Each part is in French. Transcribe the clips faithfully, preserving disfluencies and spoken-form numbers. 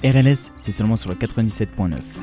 R L S, c'est seulement sur le quatre-vingt-dix-sept point neuf.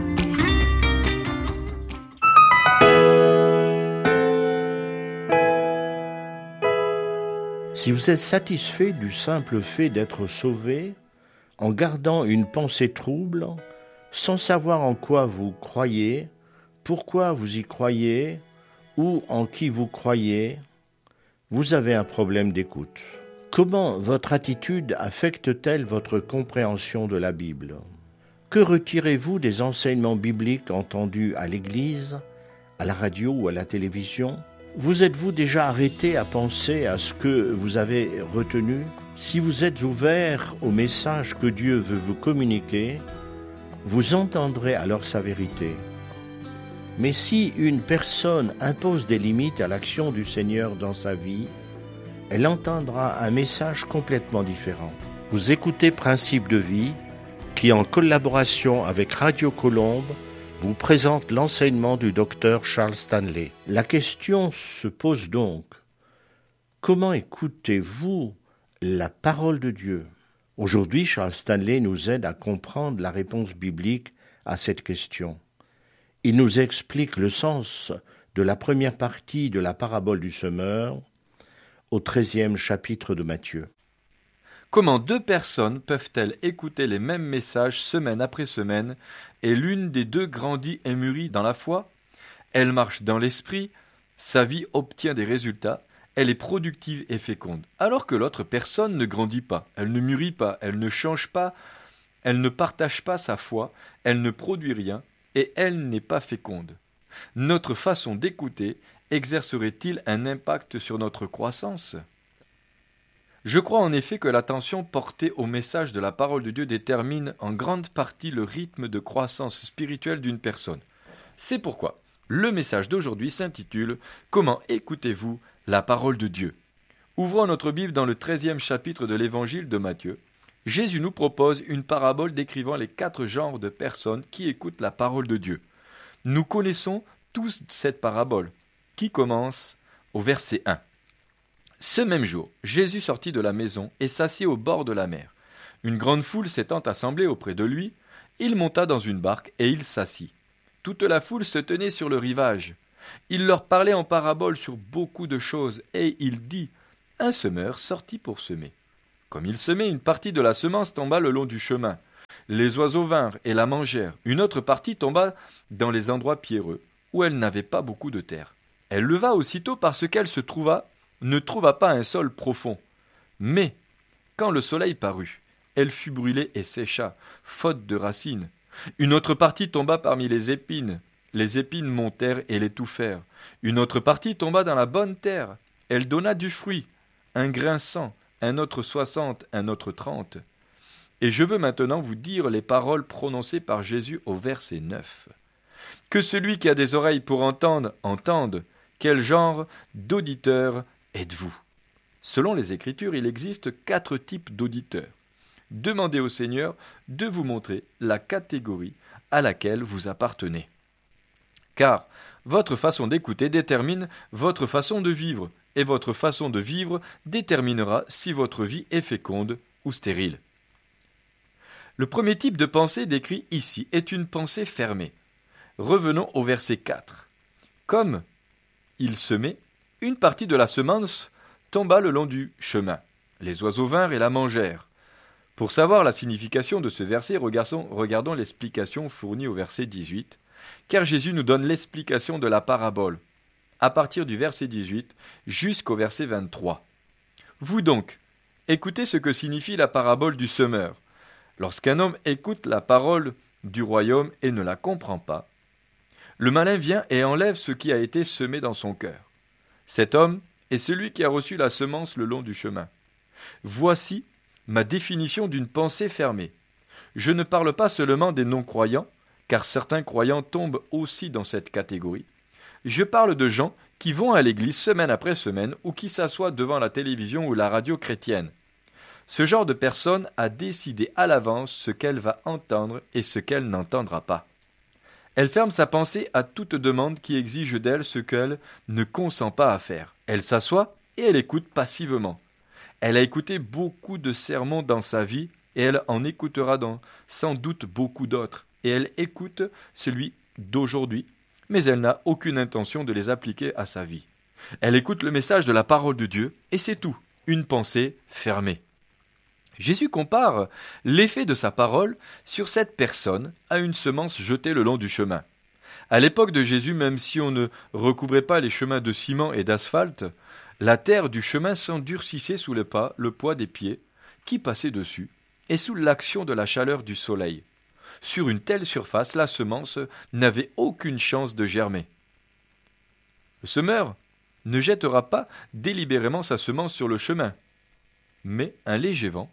Si vous êtes satisfait du simple fait d'être sauvé, en gardant une pensée trouble, sans savoir en quoi vous croyez, pourquoi vous y croyez, ou en qui vous croyez, vous avez un problème d'écoute. Comment votre attitude affecte-t-elle votre compréhension de la Bible ? Que retirez-vous des enseignements bibliques entendus à l'église, à la radio ou à la télévision ? Vous êtes-vous déjà arrêté à penser à ce que vous avez retenu ? Si vous êtes ouvert au message que Dieu veut vous communiquer, vous entendrez alors sa vérité. Mais si une personne impose des limites à l'action du Seigneur dans sa vie, elle entendra un message complètement différent. Vous écoutez Principe de vie, qui en collaboration avec Radio Colombe, vous présente l'enseignement du docteur Charles Stanley. La question se pose donc, comment écoutez-vous la parole de Dieu ? Aujourd'hui, Charles Stanley nous aide à comprendre la réponse biblique à cette question. Il nous explique le sens de la première partie de la parabole du semeur au treizième chapitre de Matthieu. Comment deux personnes peuvent-elles écouter les mêmes messages semaine après semaine et l'une des deux grandit et mûrit dans la foi ? Elle marche dans l'esprit, sa vie obtient des résultats, elle est productive et féconde, alors que l'autre personne ne grandit pas, elle ne mûrit pas, elle ne change pas, elle ne partage pas sa foi, elle ne produit rien et elle n'est pas féconde. Notre façon d'écouter exercerait-il un impact sur notre croissance ? Je crois en effet que l'attention portée au message de la parole de Dieu détermine en grande partie le rythme de croissance spirituelle d'une personne. C'est pourquoi le message d'aujourd'hui s'intitule « Comment écoutez-vous la parole de Dieu ?» Ouvrons notre Bible dans le treizième chapitre de l'évangile de Matthieu. Jésus nous propose une parabole décrivant les quatre genres de personnes qui écoutent la parole de Dieu. Nous connaissons tous cette parabole, qui commence au verset un. Ce même jour, Jésus sortit de la maison et s'assit au bord de la mer. Une grande foule s'étant assemblée auprès de lui, il monta dans une barque et il s'assit. Toute la foule se tenait sur le rivage. Il leur parlait en parabole sur beaucoup de choses et il dit « Un semeur sortit pour semer. Comme il semait, une partie de la semence tomba le long du chemin. Les oiseaux vinrent et la mangèrent. Une autre partie tomba dans les endroits pierreux, où elle n'avait pas beaucoup de terre. Elle leva aussitôt parce qu'elle se trouva ne trouva pas un sol profond. Mais, quand le soleil parut, elle fut brûlée et sécha, faute de racines. Une autre partie tomba parmi les épines. Les épines montèrent et l'étouffèrent. Une autre partie tomba dans la bonne terre. Elle donna du fruit, un grain cent, un autre soixante, un autre trente. Et je veux maintenant vous dire les paroles prononcées par Jésus au verset neuf. Que celui qui a des oreilles pour entendre, entende. Quel genre d'auditeurs êtes-vous ? Selon les Écritures, il existe quatre types d'auditeurs. Demandez au Seigneur de vous montrer la catégorie à laquelle vous appartenez. Car votre façon d'écouter détermine votre façon de vivre, et votre façon de vivre déterminera si votre vie est féconde ou stérile. Le premier type de pensée décrit ici est une pensée fermée. Revenons au verset quatre. Comme il semait, une partie de la semence tomba le long du chemin. Les oiseaux vinrent et la mangèrent. Pour savoir la signification de ce verset, regardons, regardons l'explication fournie au verset dix-huit, car Jésus nous donne l'explication de la parabole, à partir du verset dix-huit jusqu'au verset vingt-trois. Vous donc, écoutez ce que signifie la parabole du semeur. Lorsqu'un homme écoute la parole du royaume et ne la comprend pas, le malin vient et enlève ce qui a été semé dans son cœur. Cet homme est celui qui a reçu la semence le long du chemin. Voici ma définition d'une pensée fermée. Je ne parle pas seulement des non-croyants, car certains croyants tombent aussi dans cette catégorie. Je parle de gens qui vont à l'église semaine après semaine ou qui s'assoient devant la télévision ou la radio chrétienne. Ce genre de personne a décidé à l'avance ce qu'elle va entendre et ce qu'elle n'entendra pas. Elle ferme sa pensée à toute demande qui exige d'elle ce qu'elle ne consent pas à faire. Elle s'assoit et elle écoute passivement. Elle a écouté beaucoup de sermons dans sa vie et elle en écoutera dans, sans doute beaucoup d'autres, et elle écoute celui d'aujourd'hui, mais elle n'a aucune intention de les appliquer à sa vie. Elle écoute le message de la parole de Dieu, et c'est tout, une pensée fermée. Jésus compare l'effet de sa parole sur cette personne à une semence jetée le long du chemin. À l'époque de Jésus, même si on ne recouvrait pas les chemins de ciment et d'asphalte, la terre du chemin s'endurcissait sous le pas, le poids des pieds qui passaient dessus, et sous l'action de la chaleur du soleil. Sur une telle surface, la semence n'avait aucune chance de germer. Le semeur ne jettera pas délibérément sa semence sur le chemin, mais un léger vent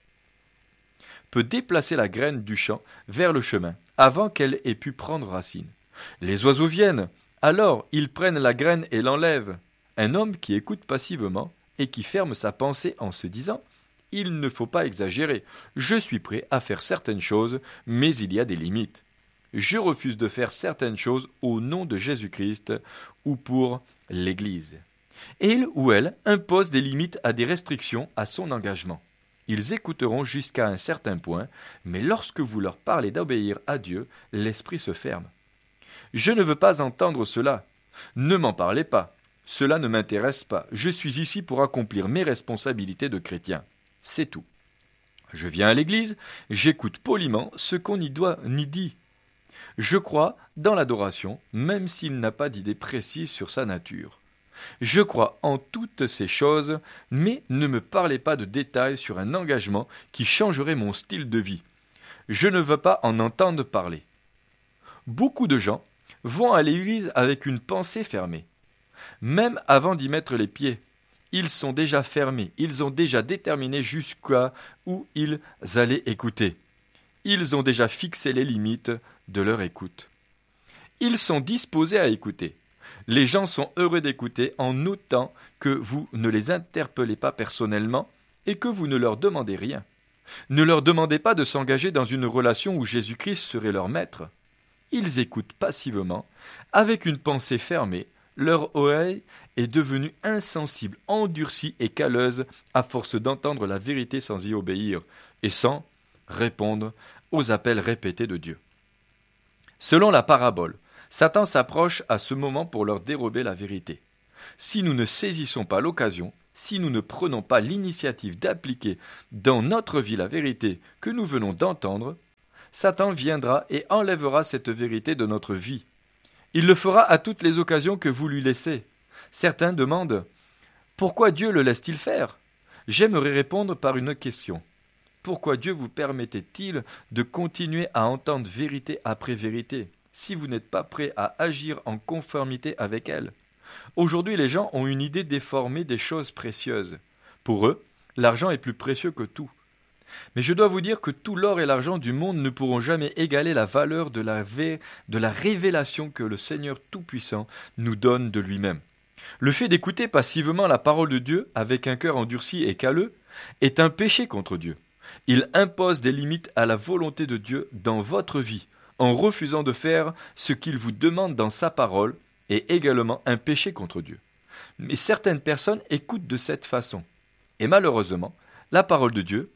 peut déplacer la graine du champ vers le chemin, avant qu'elle ait pu prendre racine. Les oiseaux viennent, alors ils prennent la graine et l'enlèvent. Un homme qui écoute passivement et qui ferme sa pensée en se disant « Il ne faut pas exagérer, je suis prêt à faire certaines choses, mais il y a des limites. Je refuse de faire certaines choses au nom de Jésus-Christ ou pour l'Église. » Il ou elle impose des limites à des restrictions à son engagement. Ils écouteront jusqu'à un certain point, mais lorsque vous leur parlez d'obéir à Dieu, l'esprit se ferme. « Je ne veux pas entendre cela. Ne m'en parlez pas. Cela ne m'intéresse pas. Je suis ici pour accomplir mes responsabilités de chrétien. C'est tout. Je viens à l'église, j'écoute poliment ce qu'on n'y doit ni dit. Je crois dans l'adoration, même s'il n'a pas d'idée précise sur sa nature. Je crois en toutes ces choses, mais ne me parlez pas de détails sur un engagement qui changerait mon style de vie. Je ne veux pas en entendre parler. » Beaucoup de gens vont à l'église avec une pensée fermée. Même avant d'y mettre les pieds, ils sont déjà fermés, ils ont déjà déterminé jusqu'à où ils allaient écouter. Ils ont déjà fixé les limites de leur écoute. Ils sont disposés à écouter. Les gens sont heureux d'écouter en autant que vous ne les interpellez pas personnellement et que vous ne leur demandez rien. Ne leur demandez pas de s'engager dans une relation où Jésus-Christ serait leur maître. Ils écoutent passivement, avec une pensée fermée. Leur oreille est devenue insensible, endurcie et calleuse à force d'entendre la vérité sans y obéir et sans répondre aux appels répétés de Dieu. Selon la parabole, Satan s'approche à ce moment pour leur dérober la vérité. Si nous ne saisissons pas l'occasion, si nous ne prenons pas l'initiative d'appliquer dans notre vie la vérité que nous venons d'entendre, Satan viendra et enlèvera cette vérité de notre vie. Il le fera à toutes les occasions que vous lui laissez. Certains demandent « Pourquoi Dieu le laisse-t-il faire ?» J'aimerais répondre par une question. Pourquoi Dieu vous permettait-il de continuer à entendre vérité après vérité, si vous n'êtes pas prêt à agir en conformité avec elle? Aujourd'hui, les gens ont une idée déformée des choses précieuses. Pour eux, l'argent est plus précieux que tout. Mais je dois vous dire que tout l'or et l'argent du monde ne pourront jamais égaler la valeur de la, vé- de la révélation que le Seigneur Tout-Puissant nous donne de lui-même. Le fait d'écouter passivement la parole de Dieu avec un cœur endurci et calleux est un péché contre Dieu. Il impose des limites à la volonté de Dieu dans votre vie, en refusant de faire ce qu'il vous demande dans sa parole, est également un péché contre Dieu. Mais certaines personnes écoutent de cette façon. Et malheureusement, la parole de Dieu,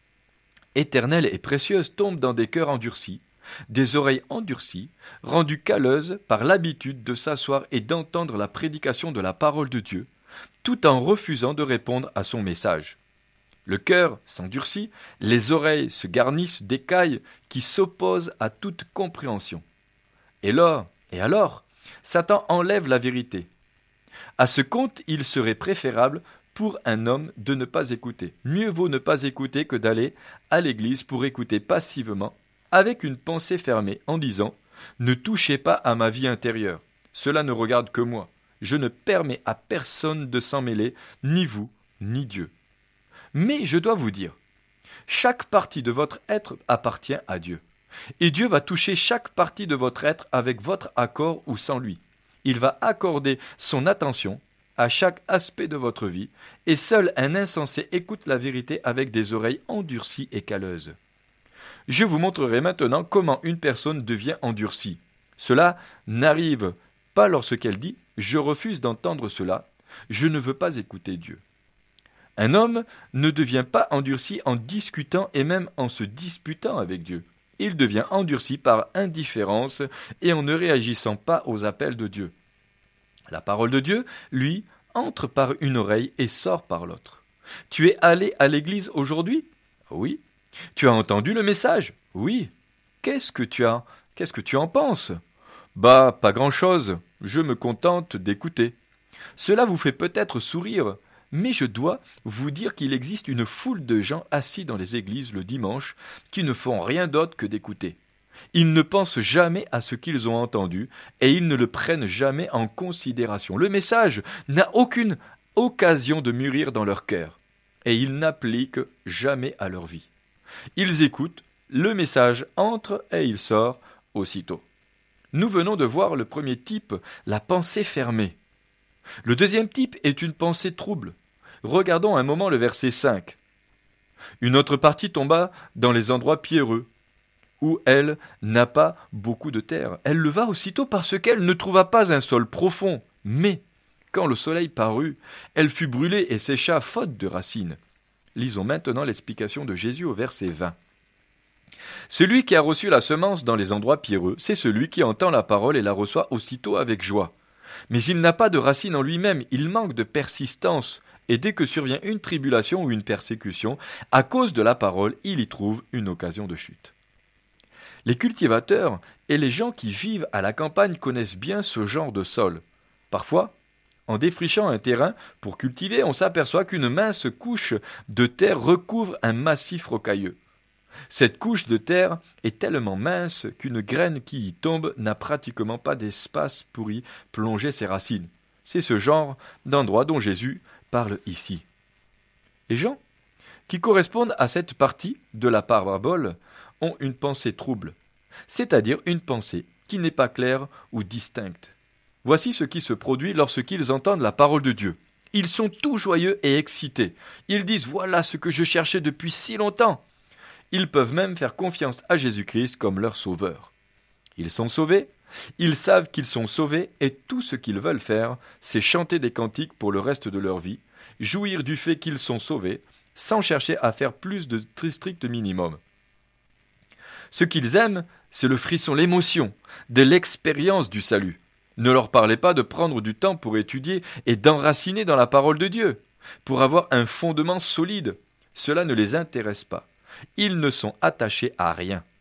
éternelle et précieuse, tombe dans des cœurs endurcis, des oreilles endurcies, rendues calleuses par l'habitude de s'asseoir et d'entendre la prédication de la parole de Dieu, tout en refusant de répondre à son message. Le cœur s'endurcit, les oreilles se garnissent d'écailles qui s'opposent à toute compréhension. Et là, et alors, Satan enlève la vérité. À ce compte, il serait préférable pour un homme de ne pas écouter. Mieux vaut ne pas écouter que d'aller à l'église pour écouter passivement, avec une pensée fermée, en disant « Ne touchez pas à ma vie intérieure, cela ne regarde que moi. Je ne permets à personne de s'en mêler, ni vous, ni Dieu. » Mais je dois vous dire, chaque partie de votre être appartient à Dieu. Et Dieu va toucher chaque partie de votre être avec votre accord ou sans lui. Il va accorder son attention à chaque aspect de votre vie, et seul un insensé écoute la vérité avec des oreilles endurcies et calleuses. Je vous montrerai maintenant comment une personne devient endurcie. Cela n'arrive pas lorsqu'elle dit « Je refuse d'entendre cela, je ne veux pas écouter Dieu ». Un homme ne devient pas endurci en discutant et même en se disputant avec Dieu. Il devient endurci par indifférence et en ne réagissant pas aux appels de Dieu. La parole de Dieu, lui, entre par une oreille et sort par l'autre. Tu es allé à l'église aujourd'hui? Oui. Tu as entendu le message? Oui. Qu'est-ce que tu as? Qu'est-ce que tu en penses? Bah, pas grand-chose. Je me contente d'écouter. Cela vous fait peut-être sourire, mais je dois vous dire qu'il existe une foule de gens assis dans les églises le dimanche qui ne font rien d'autre que d'écouter. Ils ne pensent jamais à ce qu'ils ont entendu et ils ne le prennent jamais en considération. Le message n'a aucune occasion de mûrir dans leur cœur et ils n'appliquent jamais à leur vie. Ils écoutent, le message entre et il sort aussitôt. Nous venons de voir le premier type, la pensée fermée. Le deuxième type est une pensée trouble. Regardons un moment le verset cinq. Une autre partie tomba dans les endroits pierreux, où elle n'a pas beaucoup de terre. Elle leva aussitôt parce qu'elle ne trouva pas un sol profond. Mais, quand le soleil parut, elle fut brûlée et sécha faute de racines. Lisons maintenant l'explication de Jésus au verset vingt. Celui qui a reçu la semence dans les endroits pierreux, c'est celui qui entend la parole et la reçoit aussitôt avec joie. Mais il n'a pas de racine en lui-même, il manque de persistance, et dès que survient une tribulation ou une persécution, à cause de la parole, il y trouve une occasion de chute. Les cultivateurs et les gens qui vivent à la campagne connaissent bien ce genre de sol. Parfois, en défrichant un terrain pour cultiver, on s'aperçoit qu'une mince couche de terre recouvre un massif rocailleux. Cette couche de terre est tellement mince qu'une graine qui y tombe n'a pratiquement pas d'espace pour y plonger ses racines. C'est ce genre d'endroit dont Jésus parle ici. Les gens qui correspondent à cette partie de la parabole ont une pensée trouble, c'est-à-dire une pensée qui n'est pas claire ou distincte. Voici ce qui se produit lorsqu'ils entendent la parole de Dieu. Ils sont tout joyeux et excités. Ils disent « Voilà ce que je cherchais depuis si longtemps !» Ils peuvent même faire confiance à Jésus-Christ comme leur sauveur. Ils sont sauvés, ils savent qu'ils sont sauvés et tout ce qu'ils veulent faire, c'est chanter des cantiques pour le reste de leur vie, jouir du fait qu'ils sont sauvés, sans chercher à faire plus de strict minimum. Ce qu'ils aiment, c'est le frisson, l'émotion, de l'expérience du salut. Ne leur parlez pas de prendre du temps pour étudier et d'enraciner dans la parole de Dieu, pour avoir un fondement solide. Cela ne les intéresse pas. Ils ne sont attachés à rien.